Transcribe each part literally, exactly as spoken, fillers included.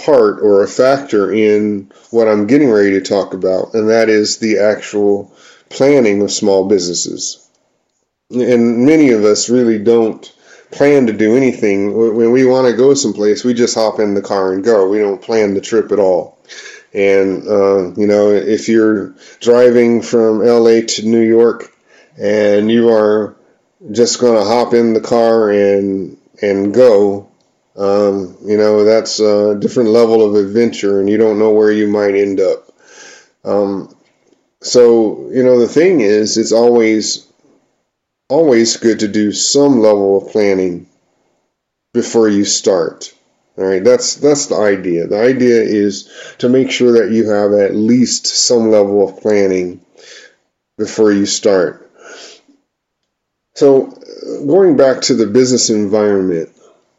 part or a factor in what I'm getting ready to talk about, and that is the actual planning of small businesses. And many of us really don't plan to do anything. When we want to go someplace, we just hop in the car and go. We don't plan the trip at all. And, uh, you know, if you're driving from L A to New York and you are just going to hop in the car and and go, um, you know, that's a different level of adventure, and you don't know where you might end up. Um, so, you know, the thing is, it's always, always good to do some level of planning before you start. All right, that's that's the idea. The idea is to make sure that you have at least some level of planning before you start. So, going back to the business environment,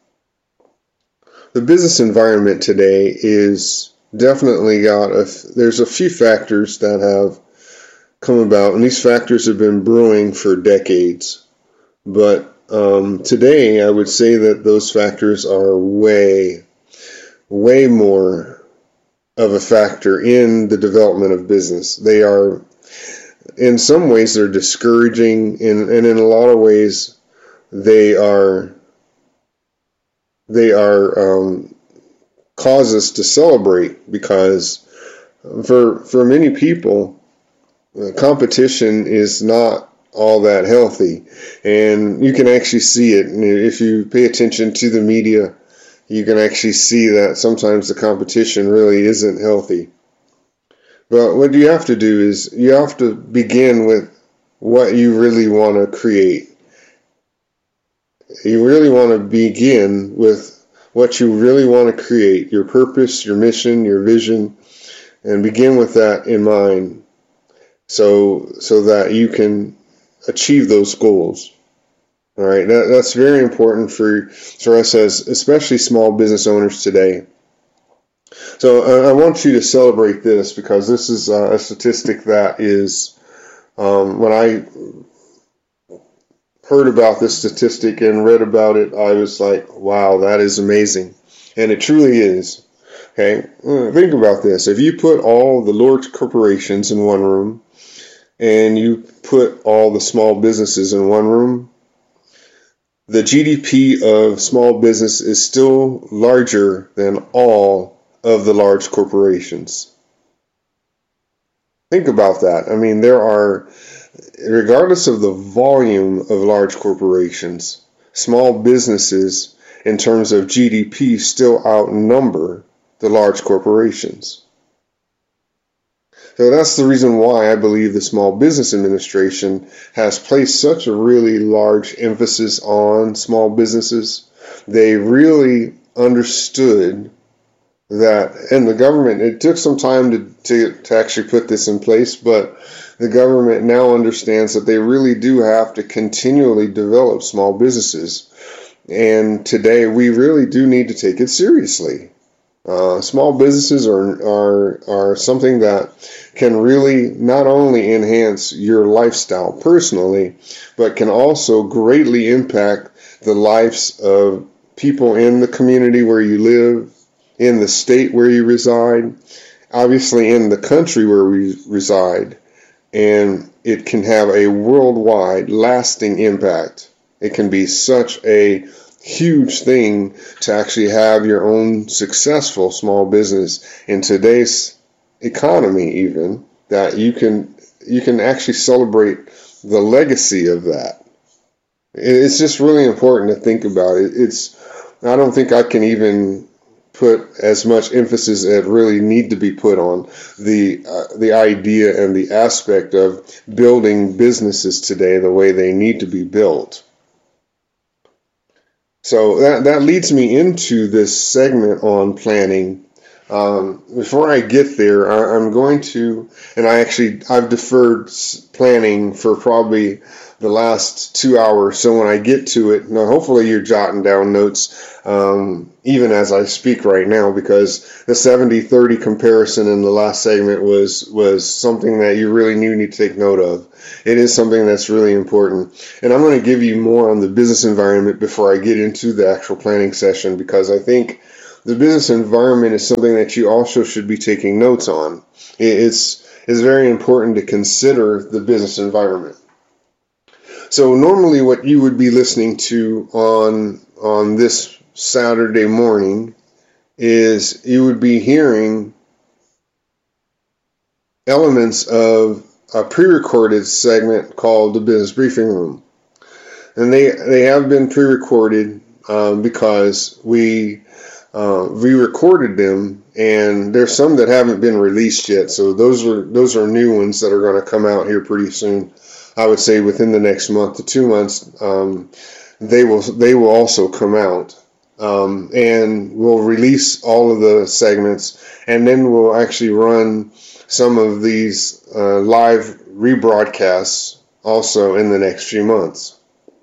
the business environment today is definitely got a, there's a few factors that have come about, and these factors have been brewing for decades. But um, today, I would say that those factors are way, way more of a factor in the development of business. They are, in some ways, they're discouraging, and, and in a lot of ways, they are they are um, cause us to celebrate, because for for many people, uh, competition is not all that healthy, and you can actually see it. If you pay attention to the media, you can actually see that sometimes the competition really isn't healthy. But what you have to do is you have to begin with what you really want to create. You really want to begin with what you really want to create, your purpose, your mission, your vision, and begin with that in mind, so so that you can achieve those goals. All right, that, that's very important for, for us as especially small business owners today. So uh, I want you to celebrate this, because this is uh, a statistic that is, um, when I heard about this statistic and read about it, I was like, wow, that is amazing. And it truly is. Okay, think about this. If you put all the large corporations in one room, and you put all the small businesses in one room, the G D P of small business is still larger than all of the large corporations. Think about that. I mean, there are, regardless of the volume of large corporations, small businesses in terms of G D P still outnumber the large corporations. So that's the reason why I believe the Small Business Administration has placed such a really large emphasis on small businesses. They really understood that, and the government, it took some time to, to, to actually put this in place, but the government now understands that they really do have to continually develop small businesses. And today we really do need to take it seriously. Uh, small businesses are, are are something that can really not only enhance your lifestyle personally, but can also greatly impact the lives of people in the community where you live, in the state where you reside, obviously in the country where we reside, and it can have a worldwide lasting impact. It can be such a huge thing to actually have your own successful small business in today's economy, even, that you can you can actually celebrate the legacy of that. It's just really important to think about it. It's I don't think I can even put as much emphasis as really need to be put on the uh, the idea and the aspect of building businesses today the way they need to be built. So that, that leads me into this segment on planning. Um, before I get there, I, I'm going to, and I actually, I've deferred planning for probably the last two hours. So when I get to it, now hopefully you're jotting down notes, um, even as I speak right now, because the seventy thirty comparison in the last segment was, was something that you really need to take note of. It is something that's really important. And I'm going to give you more on the business environment before I get into the actual planning session, because I think the business environment is something that you also should be taking notes on. It's, it's very important to consider the business environment. So normally what you would be listening to on, on this Saturday morning is you would be hearing elements of a pre-recorded segment called the Business Briefing Room. And they, they have been pre-recorded um, because we uh, re-recorded them, and there's some that haven't been released yet. So those are those are new ones that are going to come out here pretty soon. I would say within the next month to two months, um, they will they will also come out, um, and we'll release all of the segments, and then we'll actually run some of these uh, live rebroadcasts also in the next few months.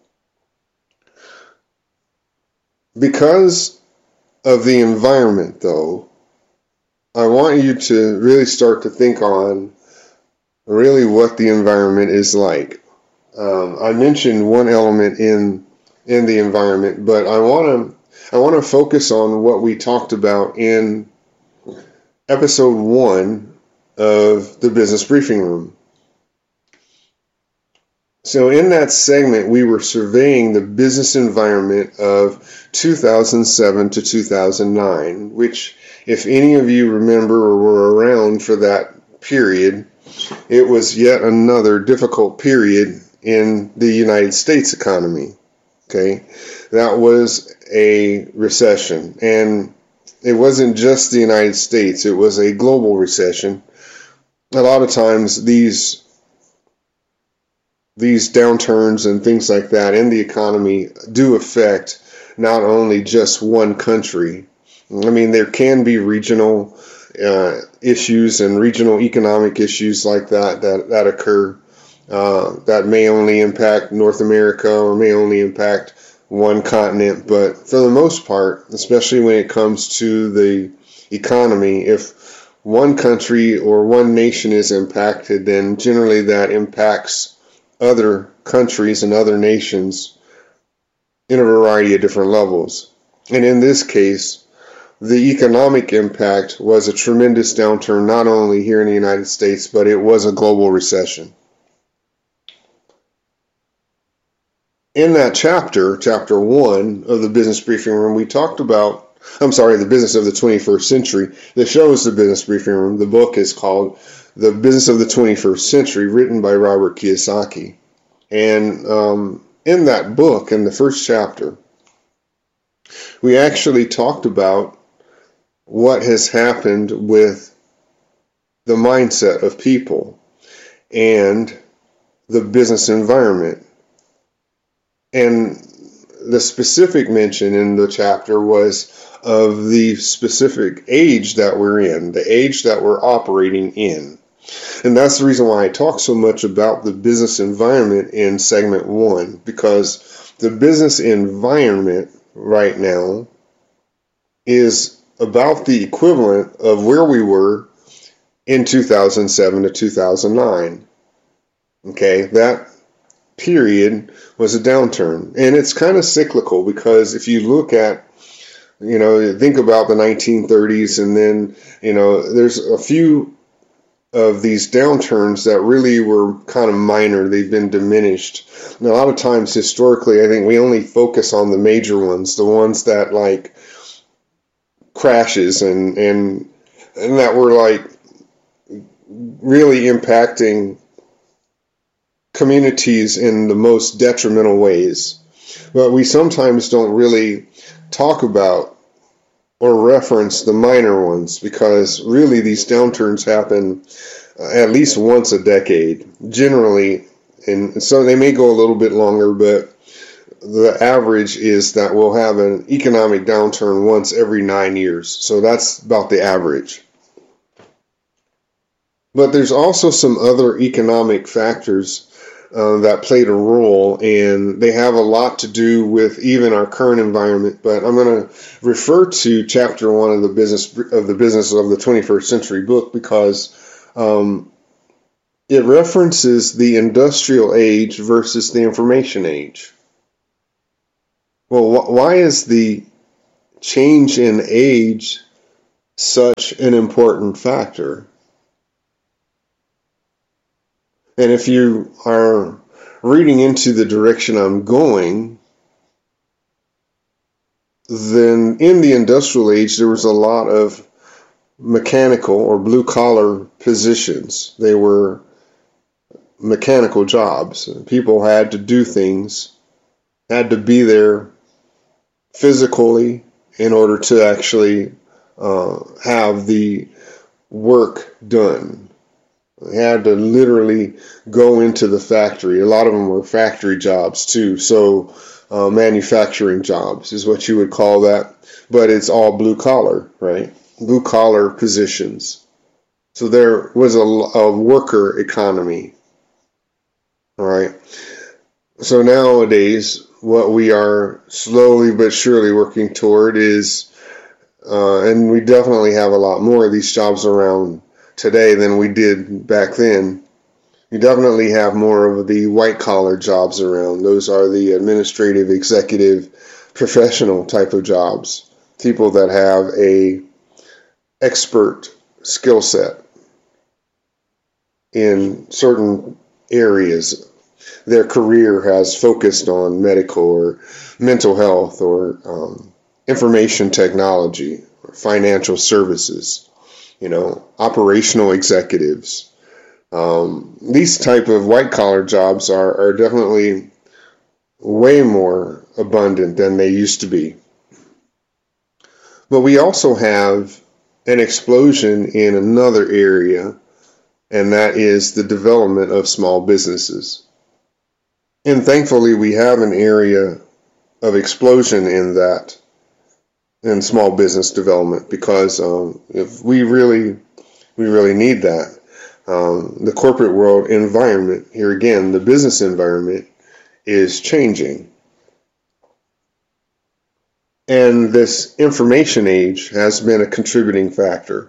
Because of the environment, though, I want you to really start to think on really what the environment is like. Um, I mentioned one element in in the environment, but I want to I want to focus on what we talked about in episode one of the Business Briefing Room. So in that segment, we were surveying the business environment of two thousand seven to two thousand nine, which, if any of you remember or were around for that period, it was yet another difficult period in the United States economy. Okay, that was a recession, and it wasn't just the United States, it was a global recession. A lot of times these these downturns and things like that in the economy do affect not only just one country. I mean, there can be regional uh, issues and regional economic issues like that that, that occur uh, that may only impact North America or may only impact one continent. But for the most part, especially when it comes to the economy, if one country or one nation is impacted, then generally that impacts other countries and other nations in a variety of different levels. And in this case, the economic impact was a tremendous downturn, not only here in the United States, but it was a global recession. In that chapter, chapter one of the Business Briefing Room, we talked about, I'm sorry, the business of the twenty-first century. The show is the Business Briefing Room. The book is called The Business of the twenty-first century, written by Robert Kiyosaki. And um, in that book, in the first chapter, we actually talked about what has happened with the mindset of people and the business environment. And the specific mention in the chapter was of the specific age that we're in, the age that we're operating in. And that's the reason why I talk so much about the business environment in segment one, because the business environment right now is about the equivalent of where we were in two thousand seven to two thousand nine. Okay, that period was a downturn, and it's kind of cyclical, because if you look at, you know, think about the nineteen thirties, and then, you know, there's a few of these downturns that really were kind of minor. They've been diminished. And a lot of times historically, I think we only focus on the major ones, the ones that like crashes and and and that were like really impacting communities in the most detrimental ways. But we sometimes don't really talk about or reference the minor ones, because really these downturns happen at least once a decade, generally, and so they may go a little bit longer, but the average is that we'll have an economic downturn once every nine years. So that's about the average. But there's also some other economic factors uh, that played a role, and they have a lot to do with even our current environment. But I'm going to refer to chapter one of the business of the business of the twenty-first century book, because um, it references the industrial age versus the information age. Well, wh- why is the change in age such an important factor? And if you are reading into the direction I'm going, then in the industrial age, there was a lot of mechanical or blue collar positions. They were mechanical jobs. People had to do things, had to be there physically in order to actually uh, have the work done. They had to literally go into the factory. A lot of them were factory jobs too. So uh, manufacturing jobs is what you would call that. But it's all blue collar, right? Blue collar positions. So there was a, a worker economy. All right. So nowadays, what we are slowly but surely working toward is, uh, and we definitely have a lot more of these jobs around today than we did back then. You definitely have more of the white collar jobs around. Those are the administrative, executive, professional type of jobs. People that have a expert skill set in certain areas. Their career has focused on medical or mental health or um, information technology or financial services, you know, operational executives. Um, these type of white collar jobs are, are definitely way more abundant than they used to be. But we also have an explosion in another area, and that is the development of small businesses. And thankfully, we have an area of explosion in that, in small business development, because um, if we really, we really need that. Um, the corporate world environment, here again, the business environment is changing. And this information age has been a contributing factor.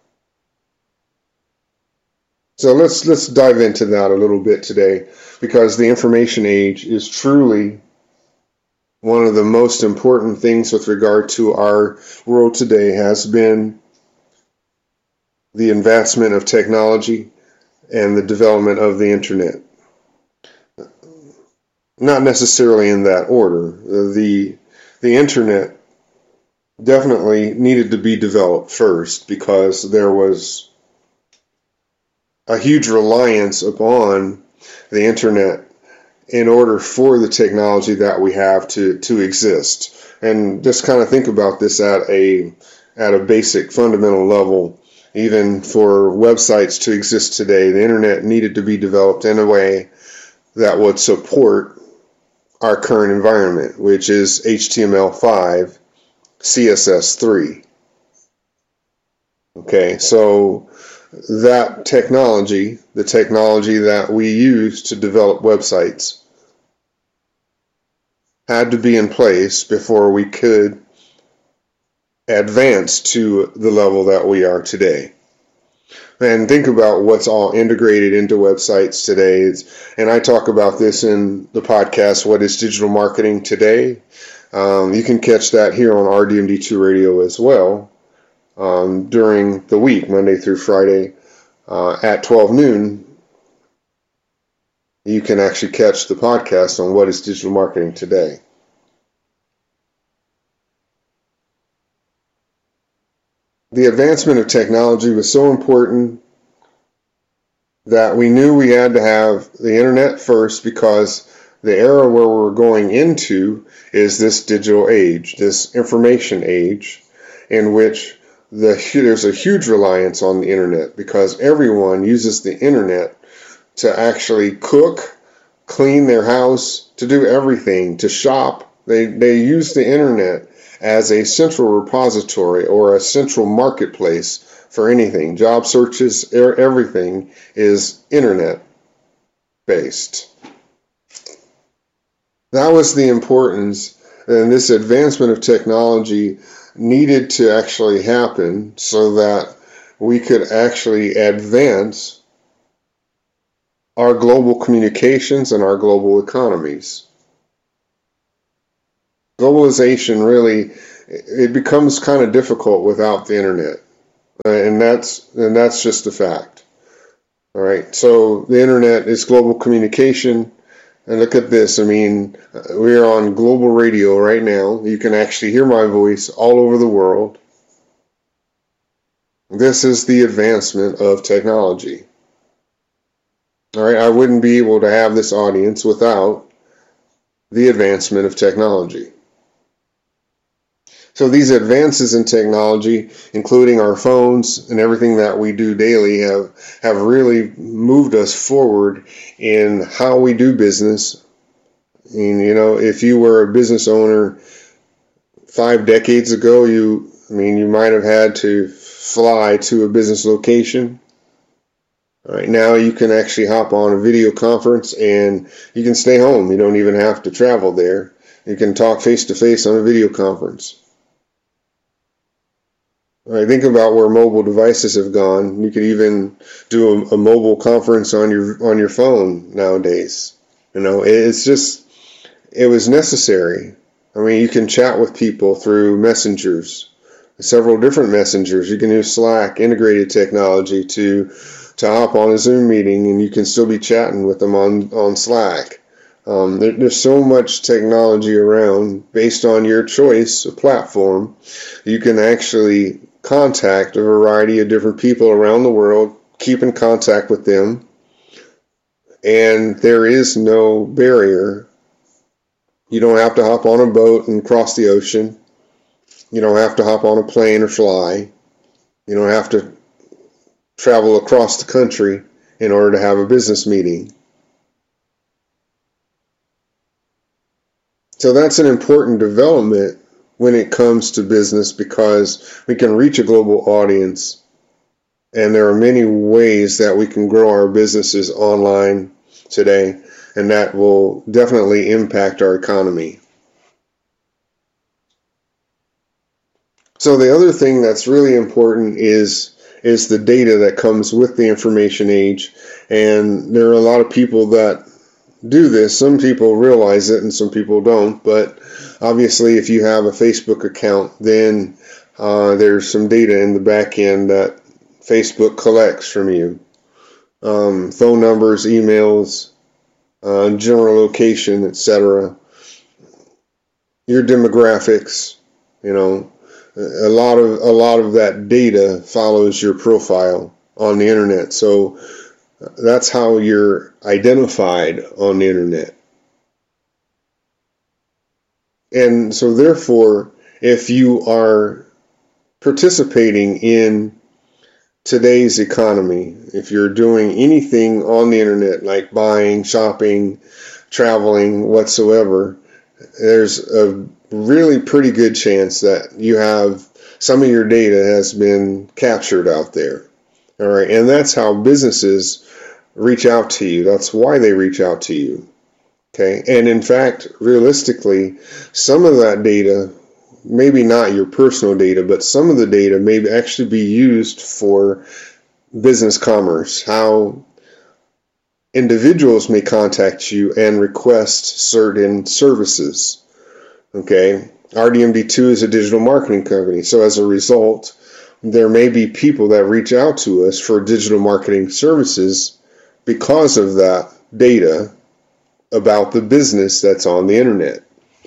So let's let's dive into that a little bit today, because the information age is truly one of the most important things with regard to our world today. Has been the advancement of technology and the development of the internet. Not necessarily in that order. The the internet definitely needed to be developed first, because there was a huge reliance upon the internet in order for the technology that we have to, to exist. And just kind of think about this at a at a basic fundamental level. Even for websites to exist today, the internet needed to be developed in a way that would support our current environment, which is H T M L five, C S S three. Okay, so that technology, the technology that we use to develop websites, had to be in place before we could advance to the level that we are today. And think about what's all integrated into websites today. It's, and I talk about this in the podcast, What is Digital Marketing Today? Um, you can catch that here on R D M D two Radio as well. Um, during the week, Monday through Friday, uh, at twelve noon, you can actually catch the podcast on What is Digital Marketing Today. The advancement of technology was so important that we knew we had to have the internet first, because the era where we're going into is this digital age, this information age, in which The, there's a huge reliance on the internet, because everyone uses the internet to actually cook, clean their house, to do everything, to shop. They, they use the internet as a central repository or a central marketplace for anything. Job searches, everything is internet based. That was the importance, and this advancement of technology needed to actually happen so that we could actually advance our global communications and our global economies. Globalization really it becomes kind of difficult without the internet, uh, and that's and that's just a fact. All right, so the internet is global communication, and look at this. I mean, we're on global radio right now. You can actually hear my voice all over the world. This is the advancement of technology. All right, I wouldn't be able to have this audience without the advancement of technology. So these advances in technology, including our phones and everything that we do daily, have, have really moved us forward in how we do business. And, you know, if you were a business owner five decades ago, you, I mean, you might have had to fly to a business location. All right, now you can actually hop on a video conference and you can stay home. You don't even have to travel there. You can talk face to face on a video conference. All right, think about where mobile devices have gone. You could even do a, a mobile conference on your on your phone nowadays. You know, it's just, it was necessary. I mean, you can chat with people through messengers, several different messengers. You can use Slack, integrated technology to to hop on a Zoom meeting, and you can still be chatting with them on, on Slack. Um, there, there's so much technology around based on your choice, a platform. You can actually contact a variety of different people around the world, keep in contact with them, and there is no barrier. You don't have to hop on a boat and cross the ocean. You don't have to hop on a plane or fly. You don't have to travel across the country in order to have a business meeting. So that's an important development when it comes to business, because we can reach a global audience, and there are many ways that we can grow our businesses online today, and that will definitely impact our economy. So the other thing that's really important is is the data that comes with the information age, and there are a lot of people that do this. Some people realize it and some people don't, but obviously if you have a Facebook account, then uh, there's some data in the back end that Facebook collects from you. Um, phone numbers, emails, uh, general location, et cetera. Your demographics, you know, a lot of a lot of that data follows your profile on the internet. So that's how you're identified on the internet. And so therefore, if you are participating in today's economy, if you're doing anything on the internet, like buying, shopping, traveling, whatsoever, there's a really pretty good chance that you have some of your data has been captured out there. All right, and that's how businesses reach out to you. That's why they reach out to you. Okay, and in fact, realistically, some of that data, maybe not your personal data, but some of the data may actually be used for business commerce, how individuals may contact you and request certain services. Okay, R D M D two is a digital marketing company, so as a result, there may be people that reach out to us for digital marketing services because of that data about the business that's on the internet.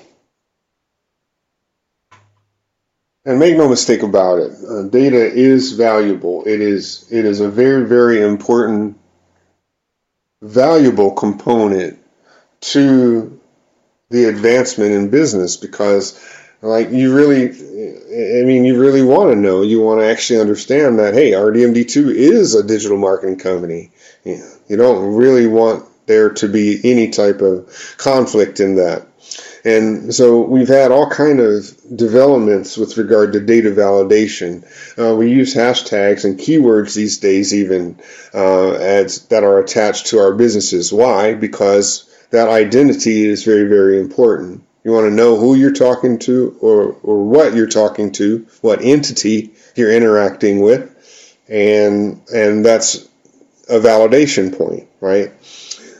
And make no mistake about it, uh, data is valuable. It is it is a very, very important, valuable component to the advancement in business, because like you really, I mean, you really want to know, you want to actually understand that, hey, R D M D two is a digital marketing company. You don't really want there to be any type of conflict in that. And so we've had all kind of developments with regard to data validation. Uh, we use hashtags and keywords these days even uh, as that are attached to our businesses. Why? Because that identity is very, very important. You want to know who you're talking to, or, or what you're talking to, what entity you're interacting with, and and that's a validation point, right?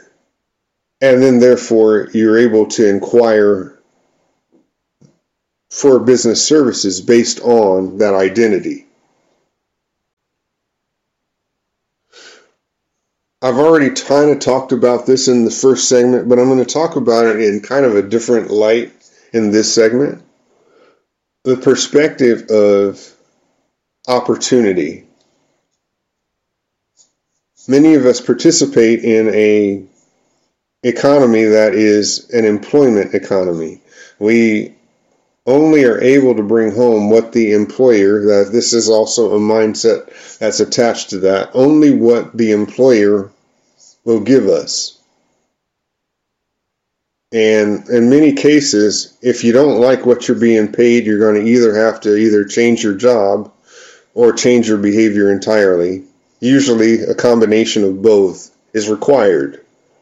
And then therefore you're able to inquire for business services based on that identity. I've already kind of talked about this in the first segment, but I'm going to talk about it in kind of a different light in this segment. The perspective of opportunity. Many of us participate in a economy that is an employment economy. We only are able to bring home what the employer, that this is also a mindset that's attached to that, only what the employer will give us. And in many cases, if you don't like what you're being paid, you're going to either have to either change your job or change your behavior entirely. Usually a combination of both is required.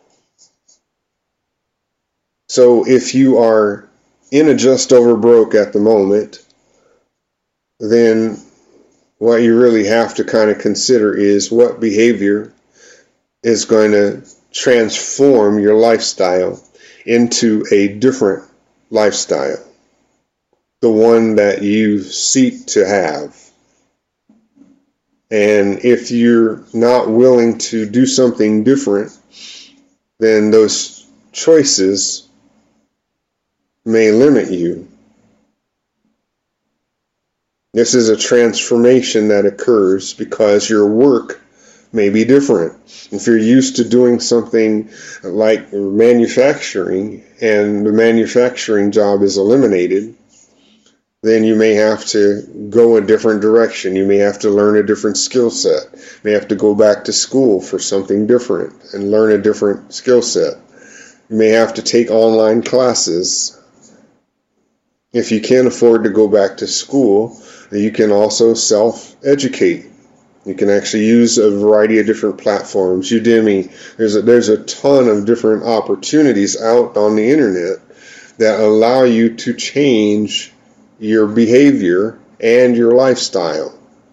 So if you are in a just over broke at the moment, then what you really have to kind of consider is what behavior is going to transform your lifestyle into a different lifestyle, the one that you seek to have. And if you're not willing to do something different, then those choices may limit you. This is a transformation that occurs because your work may be different. If you're used to doing something like manufacturing and the manufacturing job is eliminated, then you may have to go a different direction. You may have to learn a different skill set. You may have to go back to school for something different and learn a different skill set. You may have to take online classes. If you can't afford to go back to school, you can also self-educate. You can actually use a variety of different platforms. Udemy, there's a, there's a ton of different opportunities out on the internet that allow you to change your behavior and your lifestyle.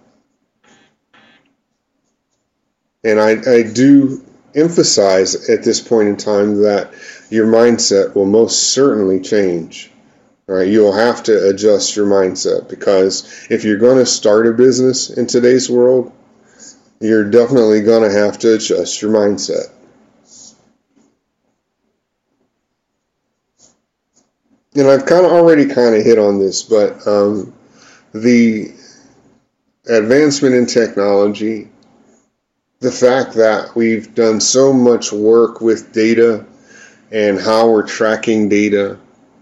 And I, I do emphasize at this point in time that your mindset will most certainly change. Right? You'll have to adjust your mindset, because if you're going to start a business in today's world, you're definitely going to have to adjust your mindset. And I've kind of already kind of hit on this, but um, the advancement in technology, the fact that we've done so much work with data and how we're tracking data,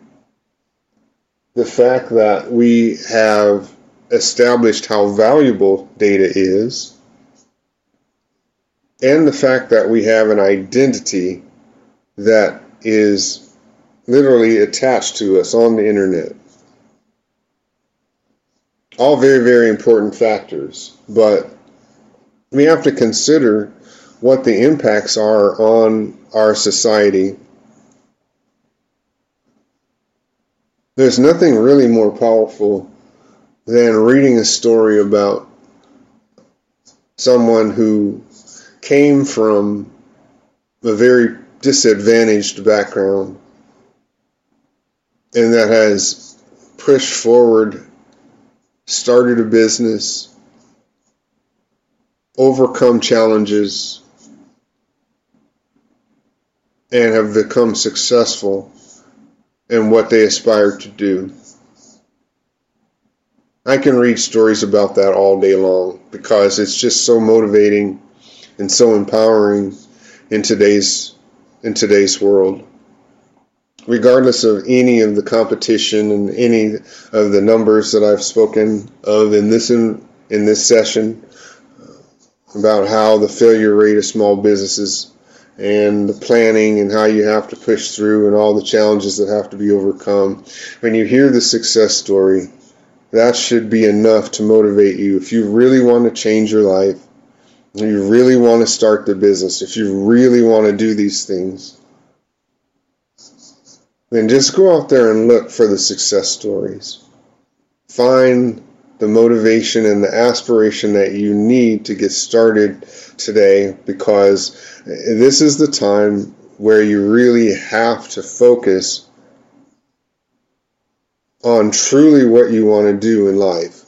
the fact that we have established how valuable data is, and the fact that we have an identity that is literally attached to us on the internet. All very, very important factors, but we have to consider what the impacts are on our society. There's nothing really more powerful than reading a story about someone who came from a very disadvantaged background and that has pushed forward, started a business, overcome challenges, and have become successful in what they aspire to do. I can read stories about that all day long because it's just so motivating and so empowering in today's in today's world. Regardless of any of the competition and any of the numbers that I've spoken of in this in, in this session about how the failure rate of small businesses and the planning and how you have to push through and all the challenges that have to be overcome, when you hear the success story, that should be enough to motivate you. If you really want to change your life, if you really want to start the business, if you really want to do these things, then just go out there and look for the success stories. Find the motivation and the aspiration that you need to get started today, because this is the time where you really have to focus on truly what you want to do in life.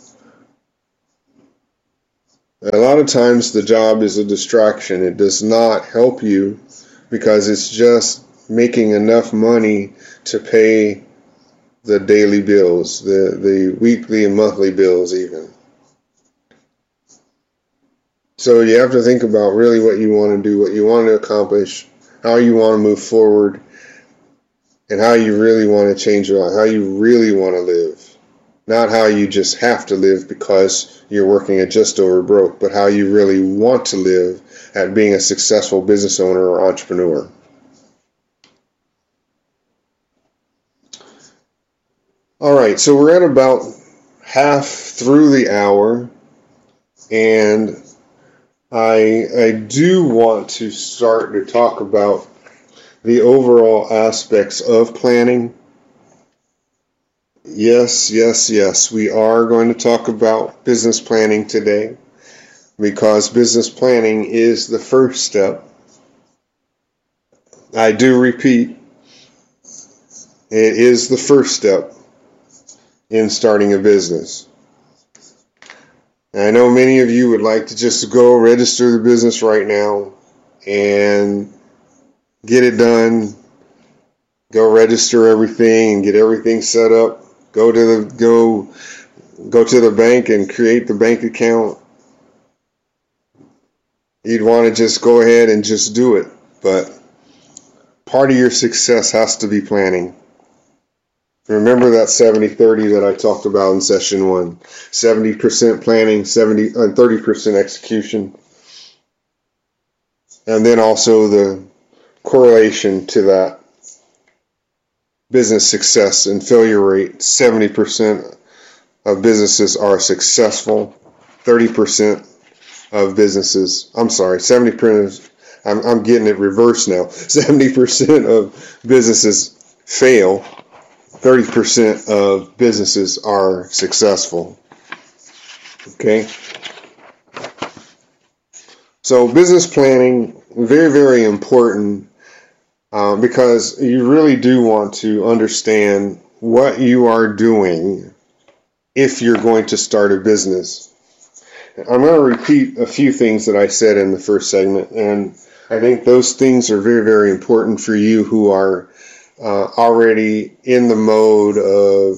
A lot of times the job is a distraction. It does not help you because it's just making enough money to pay the daily bills, the, the weekly and monthly bills even. So you have to think about really what you want to do, what you want to accomplish, how you want to move forward, and how you really want to change your life, how you really want to live. Not how you just have to live because you're working at just over broke, but how you really want to live at being a successful business owner or entrepreneur. All right, so we're at about half through the hour, and I, I do want to start to talk about the overall aspects of planning. Yes, yes, yes, we are going to talk about business planning today because business planning is the first step. I do repeat, it is the first step in starting a business. And I know many of you would like to just go register the business right now and get it done, go register everything and get everything set up. Go to the go go to the bank and create the bank account. You'd want to just go ahead and just do it, but part of your success has to be planning. Remember that seventy thirty that I talked about in session one. seventy percent planning, seventy and thirty percent execution. And then also the correlation to that business success and failure rate. seventy percent of businesses are successful. thirty percent of businesses, I'm sorry, seventy percent, I'm, I'm getting it reversed now. seventy percent of businesses fail. thirty percent of businesses are successful. Okay? So business planning, very, very important. Um, because you really do want to understand what you are doing if you're going to start a business. I'm going to repeat a few things that I said in the first segment, and I think those things are very, very important for you who are uh, already in the mode of,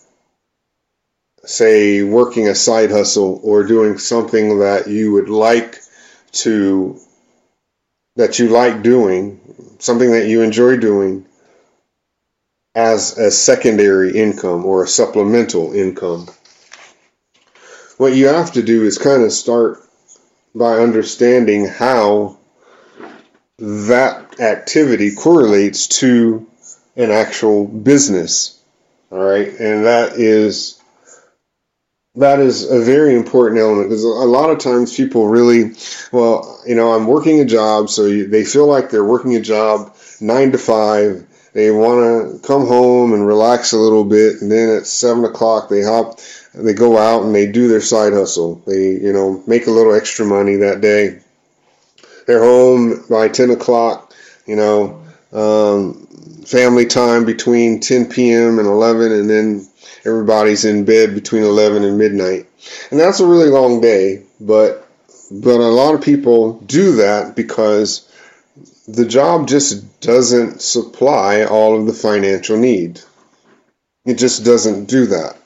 say, working a side hustle or doing something that you would like to, that you like doing, something that you enjoy doing as a secondary income or a supplemental income. What you have to do is kind of start by understanding how that activity correlates to an actual business. All right, and that is that is a very important element because a lot of times people really, well, you know, I'm working a job, so you, they feel like they're working a job nine to five. They want to come home and relax a little bit, and then at seven o'clock they hop, they go out and they do their side hustle. They, you know, make a little extra money that day. They're home by ten o'clock, you know, um, family time between ten p.m. and eleven, and then everybody's in bed between eleven and midnight. And that's a really long day, but but a lot of people do that because the job just doesn't supply all of the financial need. It just doesn't do that.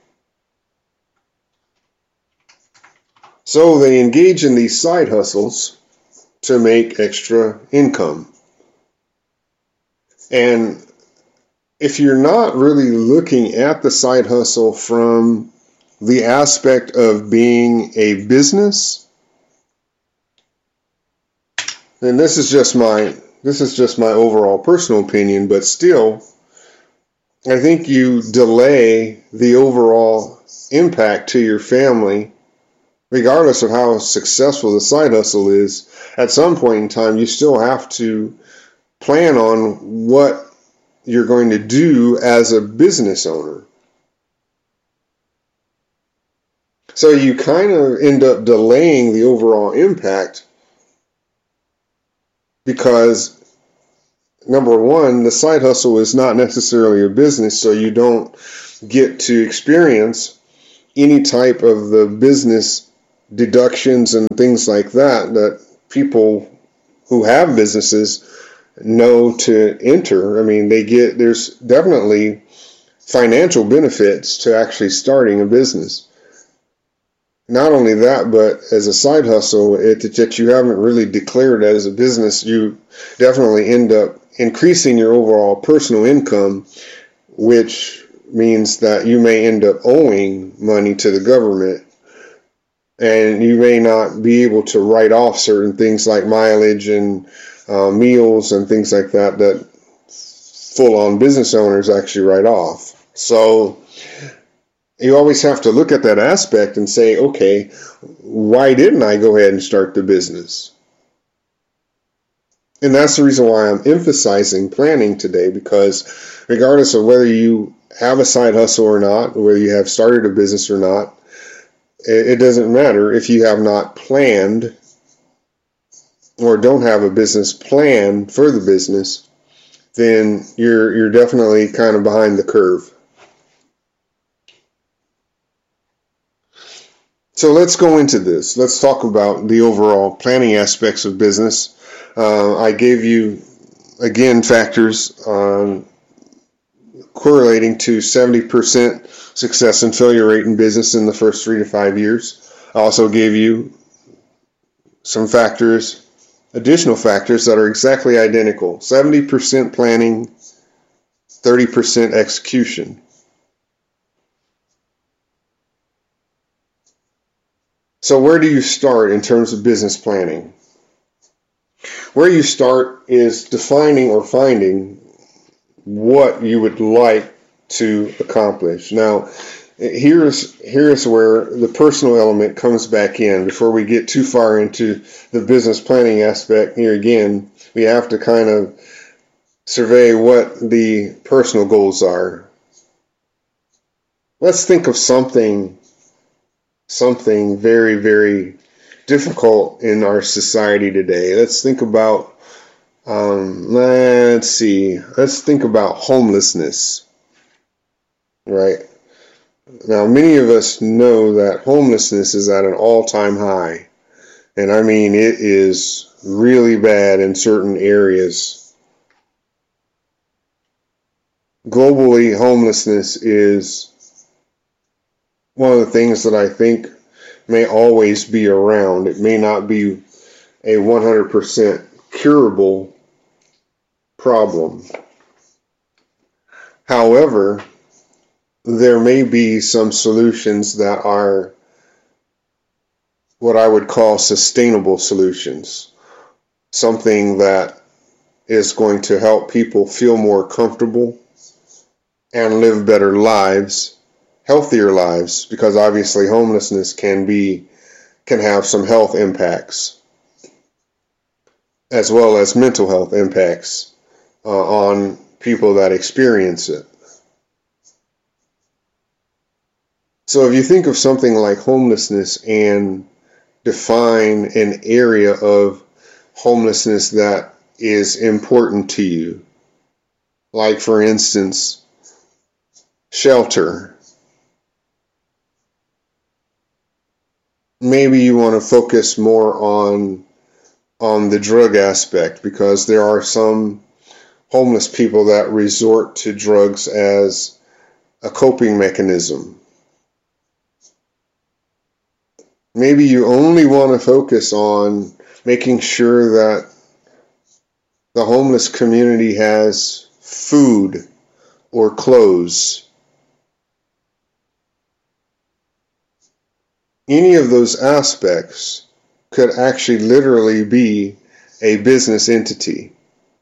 So they engage in these side hustles to make extra income. And if you're not really looking at the side hustle from the aspect of being a business, and this is just my this is just my overall personal opinion, but still, I think you delay the overall impact to your family, regardless of how successful the side hustle is. At some point in time, you still have to plan on what you're going to do as a business owner. So you kind of end up delaying the overall impact because, number one, the side hustle is not necessarily a business, so you don't get to experience any type of the business deductions and things like that that people who have businesses know to enter. I mean, they get, there's definitely financial benefits to actually starting a business. Not only that, but as a side hustle it, that you haven't really declared as a business, you definitely end up increasing your overall personal income, which means that you may end up owing money to the government, and you may not be able to write off certain things like mileage and uh, meals and things like that that full-on business owners actually write off. So you always have to look at that aspect and say, okay, why didn't I go ahead and start the business? And that's the reason why I'm emphasizing planning today, because regardless of whether you have a side hustle or not, whether you have started a business or not, it doesn't matter if you have not planned or don't have a business plan for the business, then you're you're definitely kind of behind the curve. So let's go into this. Let's talk about the overall planning aspects of business. Uh, I gave you, again, factors on correlating to seventy percent success and failure rate in business in the first three to five years. I also gave you some factors, additional factors that are exactly identical. seventy percent planning, thirty percent execution. So where do you start in terms of business planning? Where you start is defining or finding what you would like to accomplish. Now, here's here's where the personal element comes back in. Before we get too far into the business planning aspect, here again, we have to kind of survey what the personal goals are. Let's think of something something very, very difficult in our society today. Let's think about Um, let's see. Let's think about homelessness, right? Now, many of us know that homelessness is at an all-time high, and I mean, it is really bad in certain areas. Globally, homelessness is one of the things that I think may always be around. It may not be a one hundred percent curable problem. However, there may be some solutions that are what I would call sustainable solutions. Something that is going to help people feel more comfortable and live better lives, healthier lives, because obviously homelessness can be can have some health impacts as well as mental health impacts uh, on people that experience it. So if you think of something like homelessness and define an area of homelessness that is important to you, like for instance, shelter. Maybe you want to focus more on on the drug aspect, because there are some homeless people that resort to drugs as a coping mechanism. Maybe you only want to focus on making sure that the homeless community has food or clothes. Any of those aspects could actually literally be a business entity.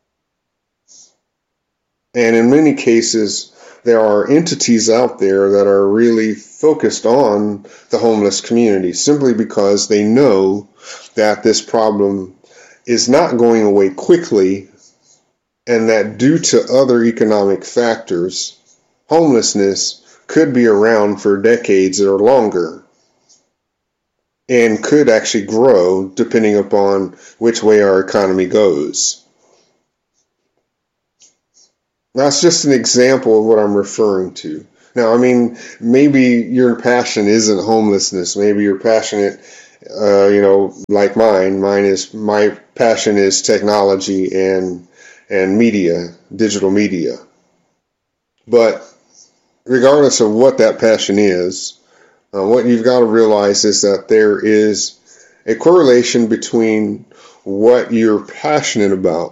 And in many cases, there are entities out there that are really focused on the homeless community simply because they know that this problem is not going away quickly, and that due to other economic factors, homelessness could be around for decades or longer, and could actually grow depending upon which way our economy goes. That's just an example of what I'm referring to. Now, I mean, maybe your passion isn't homelessness. Maybe you're passionate, uh, you know, like mine. Mine is my passion is technology and and media, digital media. But regardless of what that passion is, uh, what you've got to realize is that there is a correlation between what you're passionate about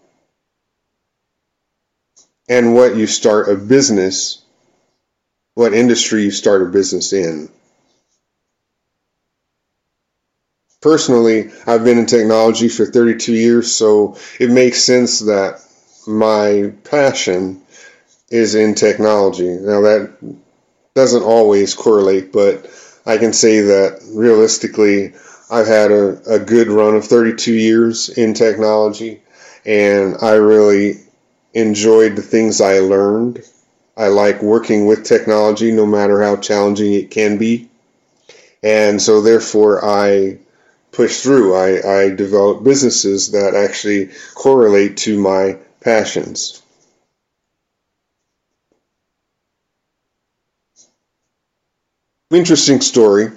and what you start a business, what industry you start a business in. Personally, I've been in technology for thirty-two years, so it makes sense that my passion is in technology. Now, that doesn't always correlate, but I can say that realistically, I've had a, a good run of thirty-two years in technology, and I really enjoyed the things I learned. I like working with technology, no matter how challenging it can be. And so therefore, I push through. I, I develop businesses that actually correlate to my passions. Interesting story,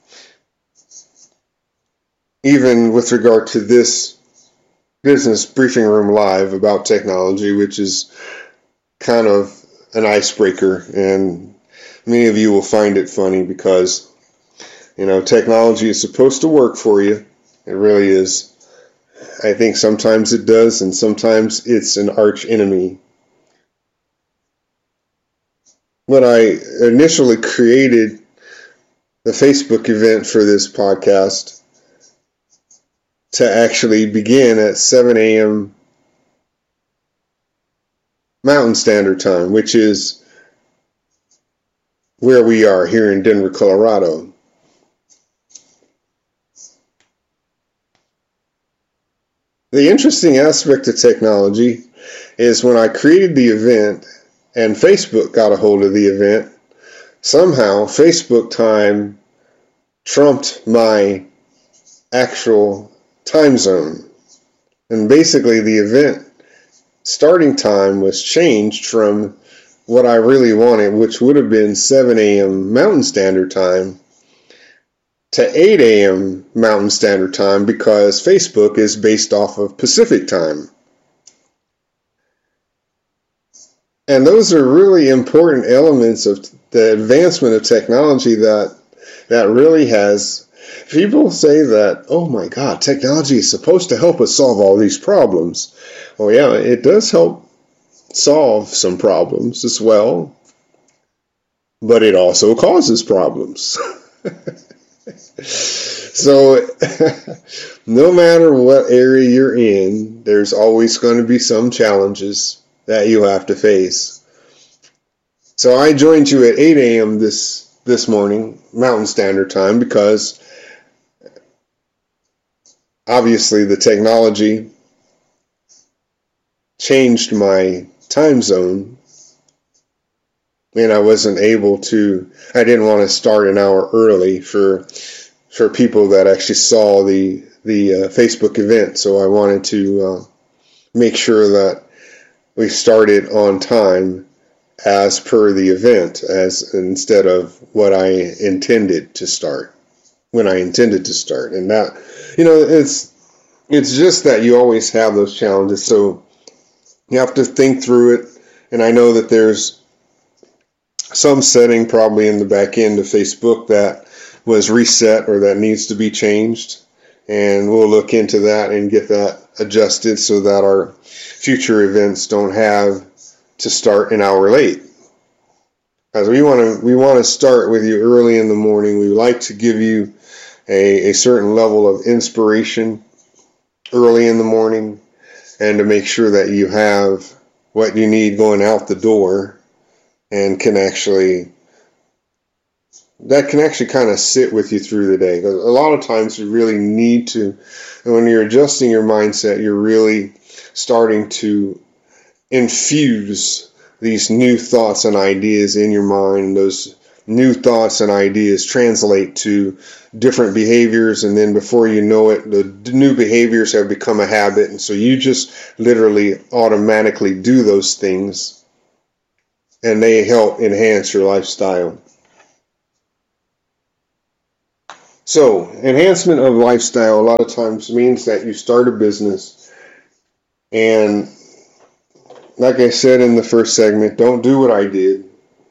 even with regard to this business briefing room live about technology, which is kind of an icebreaker, and many of you will find it funny because, you know, technology is supposed to work for you. It really is. I think sometimes it does, and sometimes it's an arch enemy. When I initially created the Facebook event for this podcast to actually begin at seven a.m. Mountain Standard Time, which is where we are here in Denver, Colorado. The interesting aspect of technology is when I created the event and Facebook got a hold of the event, somehow Facebook time trumped my actual time zone. And basically the event starting time was changed from what I really wanted, which would have been seven a.m. Mountain Standard Time, to eight a.m. Mountain Standard Time, because Facebook is based off of Pacific Time. And those are really important elements of the advancement of technology that that really has. People say that, oh my God, technology is supposed to help us solve all these problems. Well, yeah, it does help solve some problems as well, but it also causes problems. So no matter what area you're in, there's always going to be some challenges that you have to face. So I joined you at eight a.m. this this morning, Mountain Standard Time, because obviously the technology changed my time zone, and I wasn't able to, I didn't want to start an hour early for for people that actually saw the the uh, Facebook event. So I wanted to uh, make sure that we started on time as per the event, as instead of what I intended to start, when I intended to start. And that, you know, it's it's just that you always have those challenges. So you have to think through it. And I know that there's some setting probably in the back end of Facebook that was reset or that needs to be changed. And we'll look into that and get that adjusted so that our future events don't have to start an hour late. As we want to we want to start with you early in the morning. We like to give you a, a certain level of inspiration early in the morning, and to make sure that you have what you need going out the door, and can actually that can actually kind of sit with you through the day. Because a lot of times you really need to, when you're adjusting your mindset, you're really starting to infuse these new thoughts and ideas in your mind. Those new thoughts and ideas translate to different behaviors, and then before you know it, the new behaviors have become a habit, and so you just literally automatically do those things and they help enhance your lifestyle. So, enhancement of lifestyle a lot of times means that you start a business, and like I said in the first segment, don't do what I did.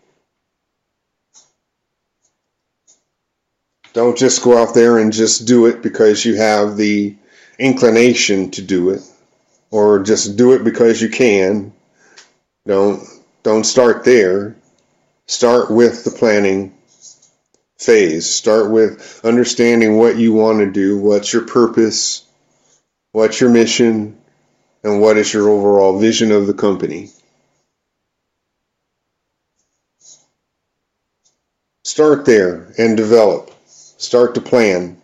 Don't just go out there and just do it because you have the inclination to do it, or just do it because you can. Don't don't start there. Start with the planning phase. Start with understanding what you want to do, what's your purpose, what's your mission, and what is your overall vision of the company. Start there and develop. Start to plan.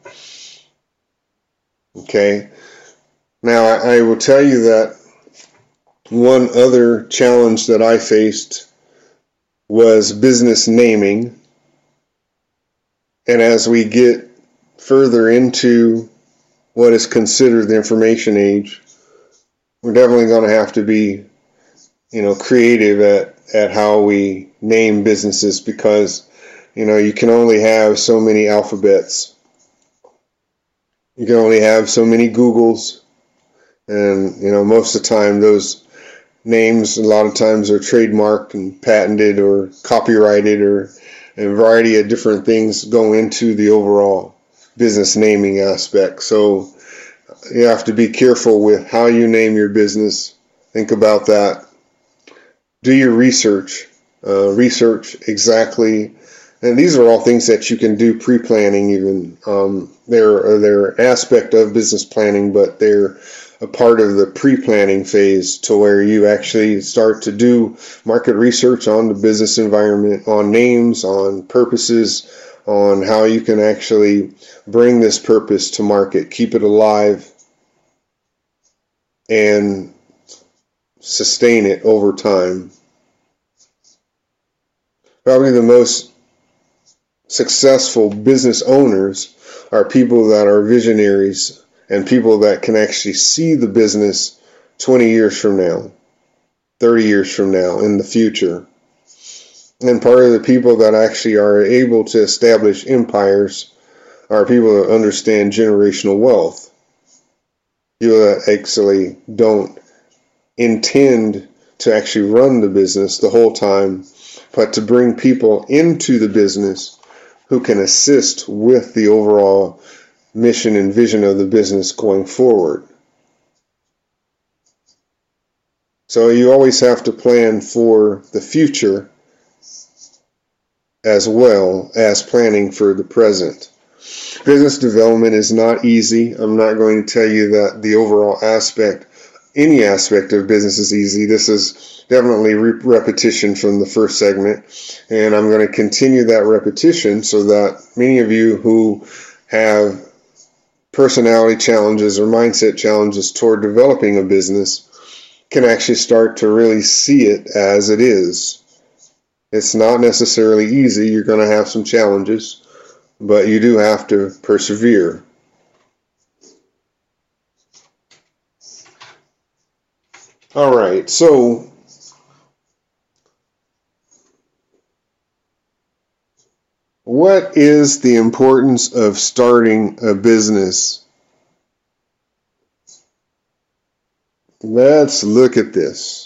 Okay. Now, I, I will tell you that one other challenge that I faced was business naming. And as we get further into what is considered the information age, we're definitely going to have to be, you know, creative at, at how we name businesses, because, you know, you can only have so many alphabets. You can only have so many Googles. And, you know, most of the time those names a lot of times are trademarked and patented or copyrighted, or a variety of different things go into the overall business naming aspect. So you have to be careful with how you name your business. Think about that. Do your research. Uh, research exactly. And these are all things that you can do pre-planning even. Um, they're, they're an aspect of business planning, but they're a part of the pre-planning phase, to where you actually start to do market research on the business environment, on names, on purposes, on how you can actually bring this purpose to market, keep it alive, and sustain it over time. Probably the most successful business owners are people that are visionaries, and people that can actually see the business twenty years from now, thirty years from now, in the future. And part of the people that actually are able to establish empires are people that understand generational wealth. People that actually don't intend to actually run the business the whole time, but to bring people into the business who can assist with the overall mission and vision of the business going forward. So you always have to plan for the future as well as planning for the present. Business development is not easy. I'm not going to tell you that the overall aspect, any aspect of business is easy. This is definitely re- repetition from the first segment, and I'm going to continue that repetition so that many of you who have personality challenges or mindset challenges toward developing a business can actually start to really see it as it is. It's not necessarily easy. You're going to have some challenges, but you do have to persevere. All right, so what is the importance of starting a business? Let's look at this.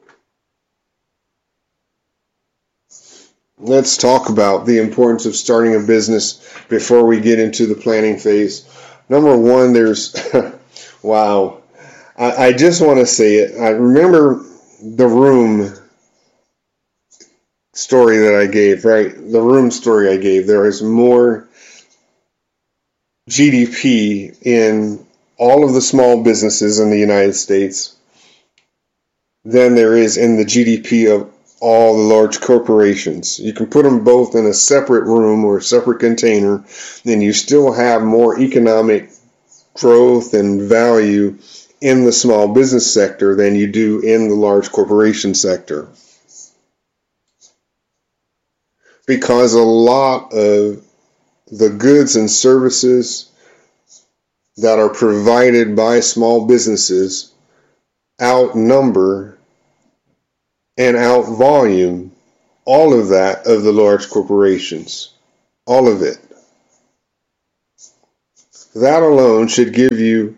Let's talk about the importance of starting a business before we get into the planning phase. Number one, there's, wow, I, I just want to say it. I remember the room story that I gave, right? The room story I gave. There is more G D P in all of the small businesses in the United States than there is in the G D P of all the large corporations. You can put them both in a separate room or a separate container, and you still have more economic growth and value in the small business sector than you do in the large corporation sector. Because a lot of the goods and services that are provided by small businesses outnumber and out volume all of that of the large corporations. All of it. That alone should give you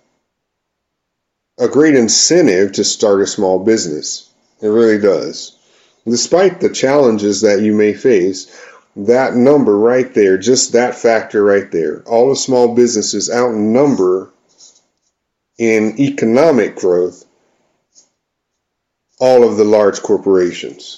a great incentive to start a small business. It really does. Despite the challenges that you may face, that number right there, just that factor right there, all the small businesses outnumber in economic growth all of the large corporations.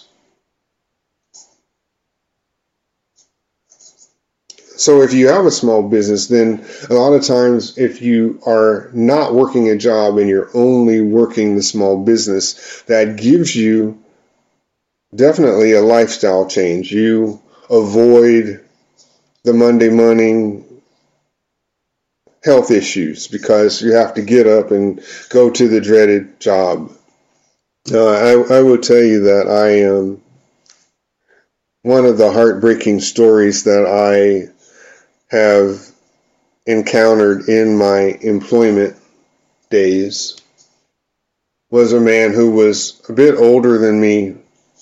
So if you have a small business, then a lot of times if you are not working a job and you're only working the small business, that gives you definitely a lifestyle change. You avoid the Monday morning health issues because you have to get up and go to the dreaded job. Uh, I, I will tell you that I am one of the heartbreaking stories that I have encountered in my employment days was a man who was a bit older than me,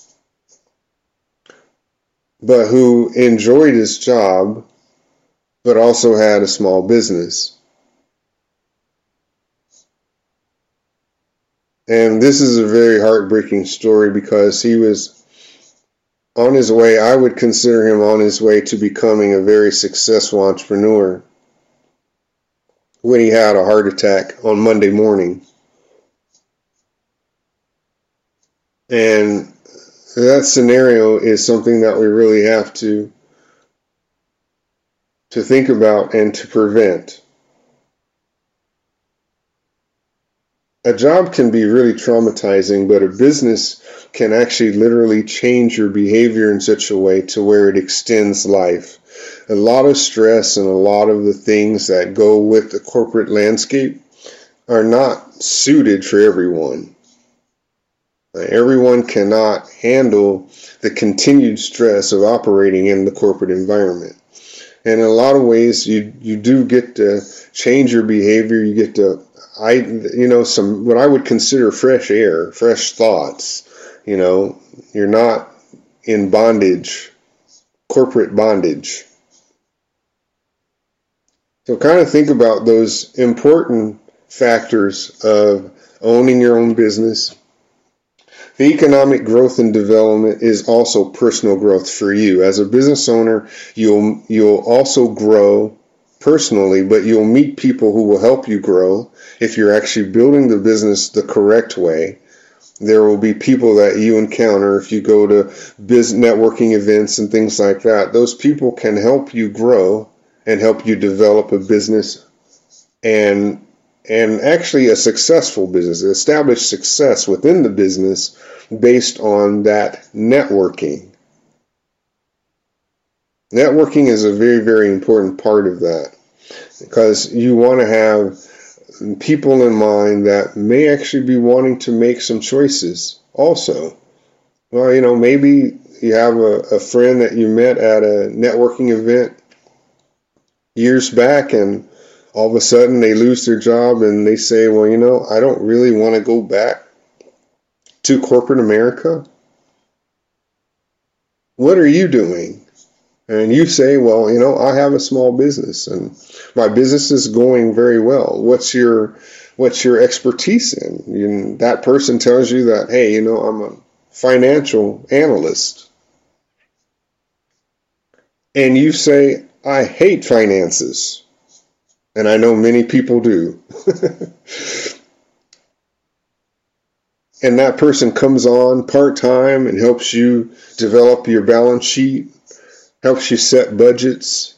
but who enjoyed his job, but also had a small business. And this is a very heartbreaking story because he was on his way, I would consider him on his way to becoming a very successful entrepreneur when he had a heart attack on Monday morning. And that scenario is something that we really have to to think about and to prevent. A job can be really traumatizing, but a business can actually literally change your behavior in such a way to where it extends life. A lot of stress and a lot of the things that go with the corporate landscape are not suited for everyone. Everyone cannot handle the continued stress of operating in the corporate environment. And in a lot of ways, you, you do get to change your behavior. You get to, I, you know, some, what I would consider fresh air, fresh thoughts. You know, you're not in bondage, corporate bondage. So kind of think about those important factors of owning your own business. The economic growth and development is also personal growth for you. As a business owner, you'll you'll also grow personally, but you'll meet people who will help you grow if you're actually building the business the correct way. There will be people that you encounter if you go to business networking events and things like that. Those people can help you grow and help you develop a business and and actually a successful business, establish success within the business based on that networking. Networking is a very, very important part of that because you want to have people in mind that may actually be wanting to make some choices also. Well, you know, maybe you have a, a friend that you met at a networking event years back and all of a sudden they lose their job and they say, well, you know, I don't really want to go back to corporate America. What are you doing? And you say, well, you know, I have a small business and my business is going very well. What's your what's your expertise in? You, that person tells you that, hey, you know, I'm a financial analyst. And you say, I hate finances. And I know many people do. And that person comes on part-time and helps you develop your balance sheet, helps you set budgets,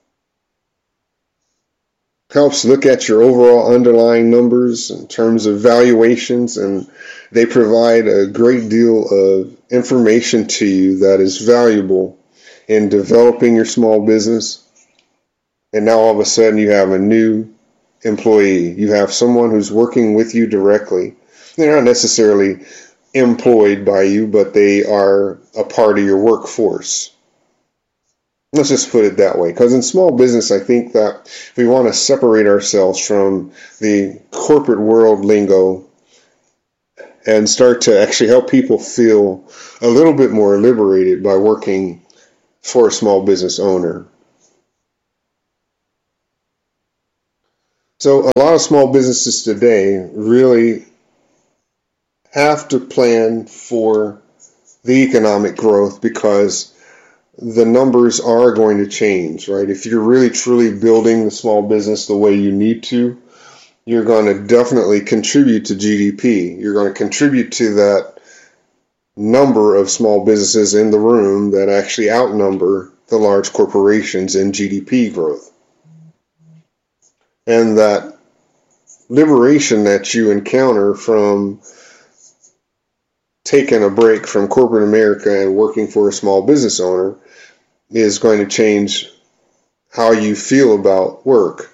helps look at your overall underlying numbers in terms of valuations, and they provide a great deal of information to you that is valuable in developing your small business. And now all of a sudden you have a new employee. You have someone who's working with you directly. They're not necessarily employed by you, but they are a part of your workforce. Let's just put it that way. Because in small business, I think that we want to separate ourselves from the corporate world lingo and start to actually help people feel a little bit more liberated by working for a small business owner. So a lot of small businesses today really have to plan for the economic growth because the numbers are going to change, right? If you're really truly building the small business the way you need to, you're going to definitely contribute to G D P. You're going to contribute to that number of small businesses in the room that actually outnumber the large corporations in G D P growth. And that liberation that you encounter from taking a break from corporate America and working for a small business owner is going to change how you feel about work.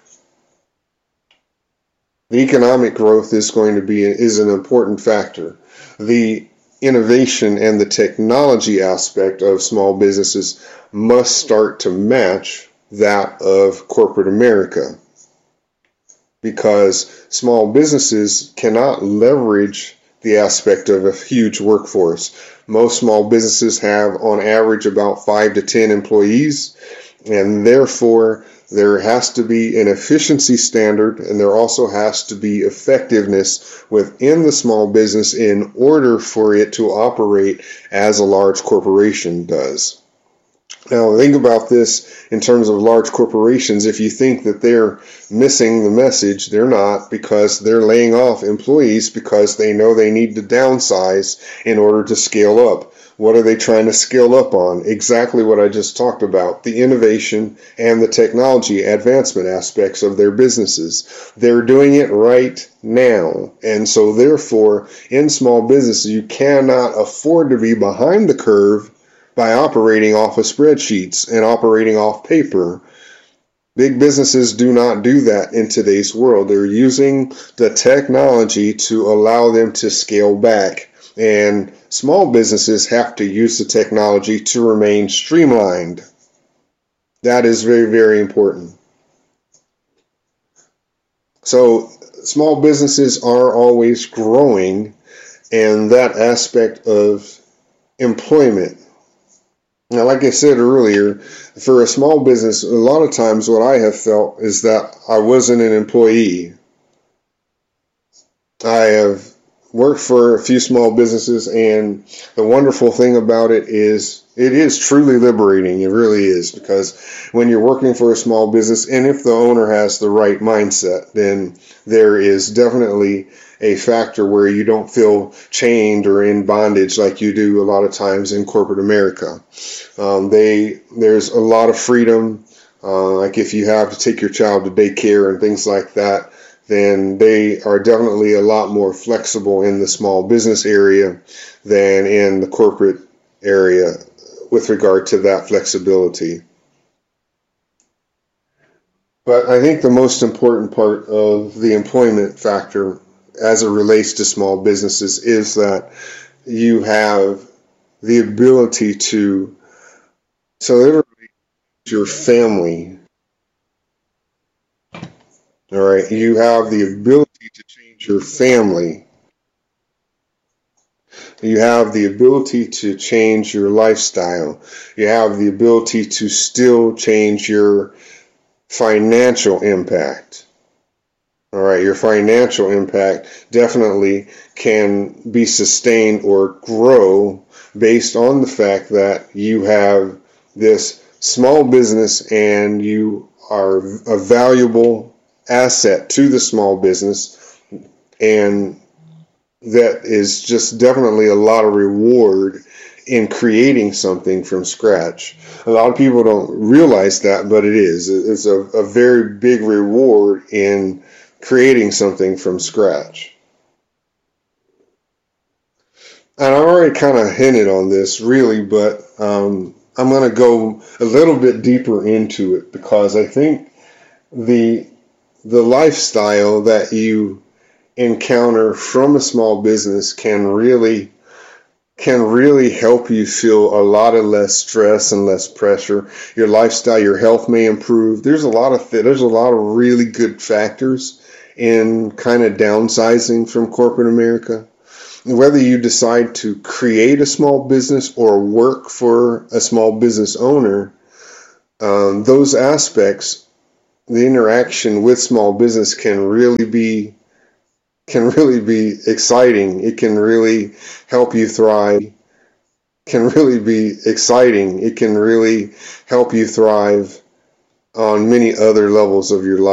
The economic growth is going to be is an important factor. The innovation and the technology aspect of small businesses must start to match that of corporate America, because small businesses cannot leverage the aspect of a huge workforce. Most small businesses have on average about five to ten employees, and therefore there has to be an efficiency standard, and there also has to be effectiveness within the small business in order for it to operate as a large corporation does. Now, think about this in terms of large corporations. If you think that they're missing the message, they're not, because they're laying off employees because they know they need to downsize in order to scale up. What are they trying to scale up on? Exactly what I just talked about, the innovation and the technology advancement aspects of their businesses. They're doing it right now. And so therefore, in small businesses, you cannot afford to be behind the curve by operating off of spreadsheets and operating off paper. Big businesses do not do that in today's world. They're using the technology to allow them to scale back. And small businesses have to use the technology to remain streamlined. That is very, very important. So small businesses are always growing, and that aspect of employment. Now, like I said earlier, for a small business, a lot of times what I have felt is that I wasn't an employee. I have worked for a few small businesses, and the wonderful thing about it is it is truly liberating. It really is, because when you're working for a small business, and if the owner has the right mindset, then there is definitely a factor where you don't feel chained or in bondage like you do a lot of times in corporate America. Um, they there's a lot of freedom. Uh, like if you have to take your child to daycare and things like that, then they are definitely a lot more flexible in the small business area than in the corporate area with regard to that flexibility. But I think the most important part of the employment factor as it relates to small businesses is that you have the ability to, so literally your family, all right, you have the ability to change your family. You have the ability to change your lifestyle. You have the ability to still change your financial impact. All right, your financial impact definitely can be sustained or grow based on the fact that you have this small business and you are a valuable asset to the small business, and that is just definitely a lot of reward in creating something from scratch. A lot of people don't realize that, but it is. It's a, a very big reward in creating something from scratch. And I already kind of hinted on this, really, but um, I'm going to go a little bit deeper into it, because I think the the lifestyle that you encounter from a small business can really can really help you feel a lot of less stress and less pressure. Your lifestyle, your health may improve. There's a lot of th- there's a lot of really good factors in kind of downsizing from corporate America. whether you decide to create a small business or work for a small business owner, um, those aspects, the interaction with small business can really be can really be exciting. It can really help you thrive. Can really be exciting. It can really help you thrive on many other levels of your life.